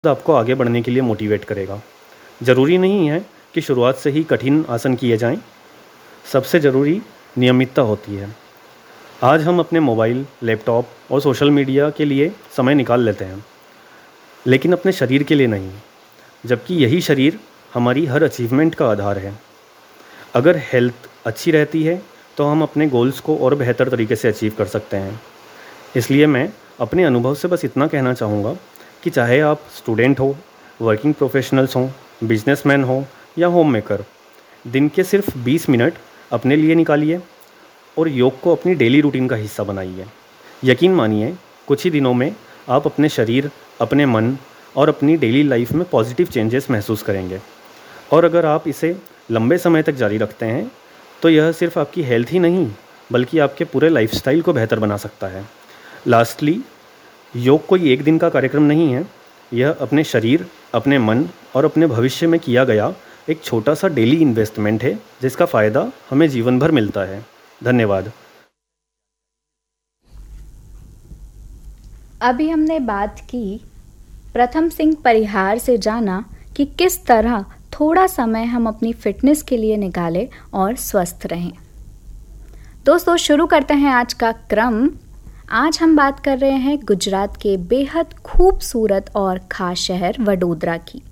आपको आगे बढ़ने के लिए मोटिवेट करेगा। ज़रूरी नहीं है कि शुरुआत से ही कठिन आसन किए जाएं। सबसे ज़रूरी नियमितता होती है। आज हम अपने मोबाइल, लैपटॉप और सोशल मीडिया के लिए समय निकाल लेते हैं, लेकिन अपने शरीर के लिए नहीं, जबकि यही शरीर हमारी हर अचीवमेंट का आधार है। अगर हेल्थ अच्छी रहती है तो हम अपने गोल्स को और बेहतर तरीके से अचीव कर सकते हैं। इसलिए मैं अपने अनुभव से बस इतना कहना चाहूँगा कि चाहे आप स्टूडेंट हो, वर्किंग प्रोफेशनल्स हों, बिजनेसमैन हो या होम मेकर, दिन के सिर्फ 20 मिनट अपने लिए निकालिए और योग को अपनी डेली रूटीन का हिस्सा बनाइए। यकीन मानिए, कुछ ही दिनों में आप अपने शरीर, अपने मन और अपनी डेली लाइफ में पॉजिटिव चेंजेस महसूस करेंगे। और अगर आप इसे लंबे समय तक जारी रखते हैं तो यह सिर्फ आपकी हेल्थ ही नहीं, बल्कि आपके पूरे लाइफस्टाइल को बेहतर बना सकता है। लास्टली, योग कोई एक दिन का कार्यक्रम नहीं है। यह अपने शरीर, अपने मन और अपने भविष्य में किया गया एक छोटा सा डेली इन्वेस्टमेंट है, जिसका फ़ायदा हमें जीवन भर मिलता है। धन्यवाद। अभी हमने बात की प्रथम सिंह परिहार से, जाना कि किस तरह थोड़ा समय हम अपनी फिटनेस के लिए निकालें और स्वस्थ रहें। दोस्तों, शुरू करते हैं आज का क्रम। आज हम बात कर रहे हैं गुजरात के बेहद खूबसूरत और खास शहर वडोदरा की।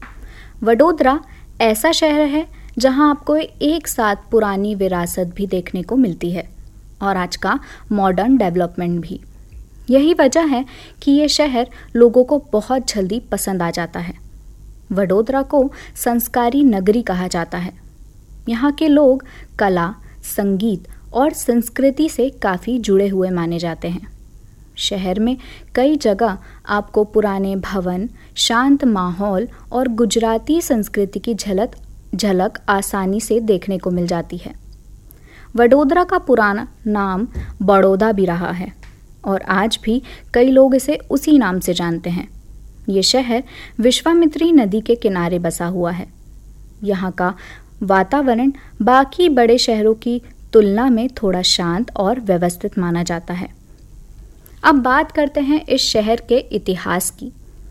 वडोदरा ऐसा शहर है जहां आपको एक साथ पुरानी विरासत भी देखने को मिलती है और आज का मॉडर्न डेवलपमेंट भी। यही वजह है कि ये शहर लोगों को बहुत जल्दी पसंद आ जाता है। वडोदरा को संस्कारी नगरी कहा जाता है। यहाँ के लोग कला, संगीत और संस्कृति से काफ़ी जुड़े हुए माने जाते हैं। शहर में कई जगह आपको पुराने भवन, शांत माहौल और गुजराती संस्कृति की झलक आसानी से देखने को मिल जाती है। वडोदरा का पुराना नाम बड़ौदा भी रहा है और आज भी कई लोग इसे उसी नाम से जानते हैं। ये शहर विश्वामित्री नदी के किनारे बसा हुआ है। यहाँ का वातावरण बाकी बड़े शहरों की तुलना में थोड़ा शांत और व्यवस्थित माना जाता है। अब बात करते हैं इस शहर के इतिहास की।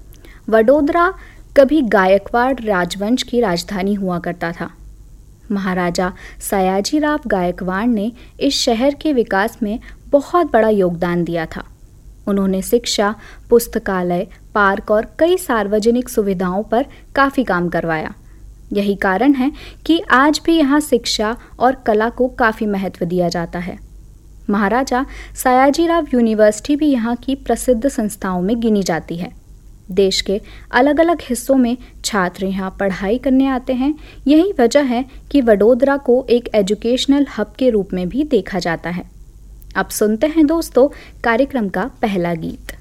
वडोदरा कभी गायकवाड़ राजवंश की राजधानी हुआ करता था। महाराजा सयाजीराव गायकवाड़ ने इस शहर के विकास में बहुत बड़ा योगदान दिया था। उन्होंने शिक्षा, पुस्तकालय, पार्क और कई सार्वजनिक सुविधाओं पर काफ़ी काम करवाया। यही कारण है कि आज भी यहाँ शिक्षा और कला को काफ़ी महत्व दिया जाता है। महाराजा सयाजीराव यूनिवर्सिटी भी यहाँ की प्रसिद्ध संस्थाओं में गिनी जाती है। देश के अलग अलग हिस्सों में छात्र यहाँ पढ़ाई करने आते हैं। यही वजह है कि वडोदरा को एक एजुकेशनल हब के रूप में भी देखा जाता है। अब सुनते हैं दोस्तों कार्यक्रम का पहला गीत।